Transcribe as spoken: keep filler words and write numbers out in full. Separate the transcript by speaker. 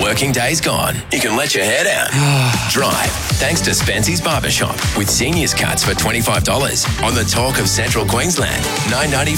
Speaker 1: working day's gone. You can let your hair down. Drive, thanks to Spency's Barbershop, with seniors cuts for twenty-five dollars on the talk of Central Queensland. nine ninety